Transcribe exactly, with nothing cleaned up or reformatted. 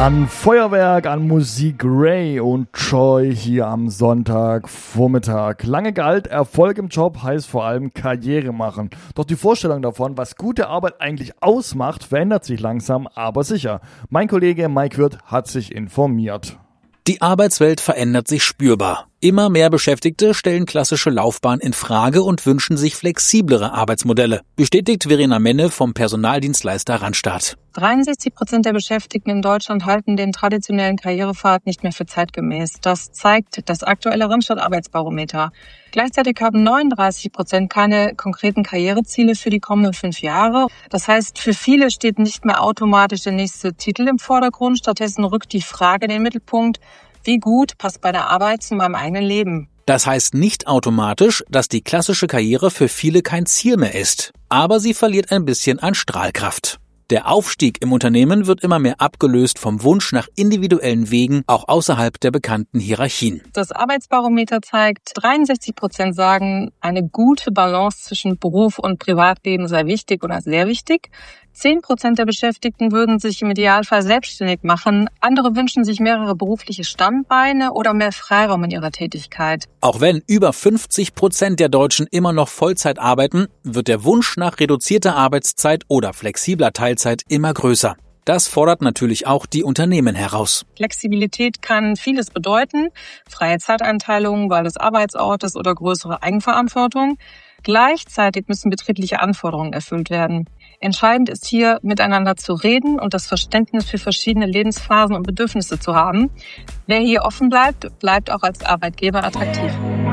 An Feuerwerk, an Musik Ray und Joy hier am Sonntagvormittag. Lange galt, Erfolg im Job heißt vor allem Karriere machen. Doch die Vorstellung davon, was gute Arbeit eigentlich ausmacht, verändert sich langsam, aber sicher. Mein Kollege Mike Wirth hat sich informiert. Die Arbeitswelt verändert sich spürbar. Immer mehr Beschäftigte stellen klassische Laufbahn in Frage und wünschen sich flexiblere Arbeitsmodelle, bestätigt Verena Menne vom Personaldienstleister Randstad. dreiundsechzig Prozent der Beschäftigten in Deutschland halten den traditionellen Karrierepfad nicht mehr für zeitgemäß. Das zeigt das aktuelle Randstad Arbeitsbarometer. Gleichzeitig haben neununddreißig Prozent keine konkreten Karriereziele für die kommenden fünf Jahre. Das heißt, für viele steht nicht mehr automatisch der nächste Titel im Vordergrund. Stattdessen rückt die Frage in den Mittelpunkt: Wie gut passt meine Arbeit zu meinem eigenen Leben? Das heißt nicht automatisch, dass die klassische Karriere für viele kein Ziel mehr ist. Aber sie verliert ein bisschen an Strahlkraft. Der Aufstieg im Unternehmen wird immer mehr abgelöst vom Wunsch nach individuellen Wegen, auch außerhalb der bekannten Hierarchien. Das Arbeitsbarometer zeigt, dreiundsechzig Prozent sagen, eine gute Balance zwischen Beruf und Privatleben sei wichtig oder sehr wichtig. zehn Prozent der Beschäftigten würden sich im Idealfall selbstständig machen. Andere wünschen sich mehrere berufliche Standbeine oder mehr Freiraum in ihrer Tätigkeit. Auch wenn über fünfzig Prozent der Deutschen immer noch Vollzeit arbeiten, wird der Wunsch nach reduzierter Arbeitszeit oder flexibler Teilzeit immer größer. Das fordert natürlich auch die Unternehmen heraus. Flexibilität kann vieles bedeuten. Freie Zeiteinteilung, Wahl des Arbeitsortes oder größere Eigenverantwortung. Gleichzeitig müssen betriebliche Anforderungen erfüllt werden. Entscheidend ist hier, miteinander zu reden und das Verständnis für verschiedene Lebensphasen und Bedürfnisse zu haben. Wer hier offen bleibt, bleibt auch als Arbeitgeber attraktiv.